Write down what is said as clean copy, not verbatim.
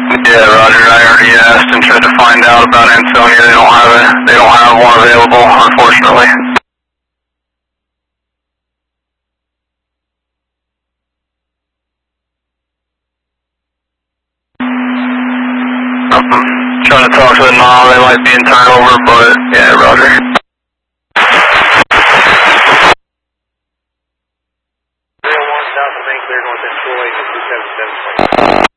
Yeah, Roger. I already asked and tried to find out about Ansonia. They don't have one available, unfortunately. Trying to talk to the mom. They might be in turnover, but yeah, Roger. 301 South of Main Clear North Troy, 277.